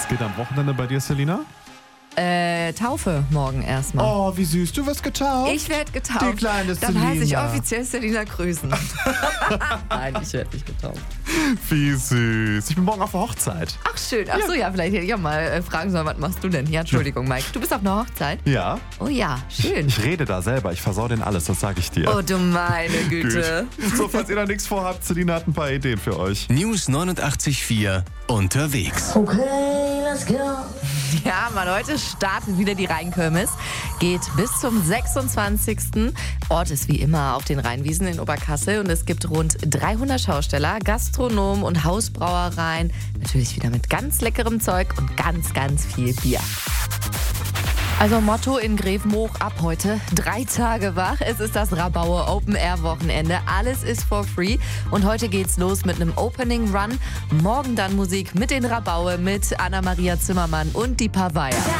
Was geht am Wochenende bei dir, Selina? Taufe morgen erstmal. Oh, wie süß. Du wirst getauft. Ich werde getauft. Die kleine Dann Selina. heiße ich offiziell Selina Grüßen. Nein, ich werde nicht getauft. Wie süß. Ich bin morgen auf der Hochzeit. Ach schön. Ach so, ja, vielleicht hätte ich auch mal fragen sollen, was machst du denn? Ja, Entschuldigung, Mike. Du bist auf einer Hochzeit? Ja. Oh ja, schön. Ich rede da selber. Ich versau denen alles, das sage ich dir. Oh du meine Güte. Gut. So, falls ihr da nichts vorhabt, Selina hat ein paar Ideen für euch. News 89.4 unterwegs. Okay, let's go. Ja, Mann, heute startet wieder die Rheinkirmes. Geht bis zum 26. Ort ist wie immer auf den Rheinwiesen in Oberkassel und es gibt rund 300 Schausteller, Gastronomen und Hausbrauereien. Natürlich wieder mit ganz leckerem Zeug und ganz, ganz viel Bier. Also Motto in Grevenhoch ab heute 3 Tage wach. Es ist das Rabaue Open Air Wochenende. Alles ist for free. Und heute geht's los mit einem Opening Run. Morgen dann Musik mit den Rabaue, mit Anna-Maria Zimmermann und die Pavaya.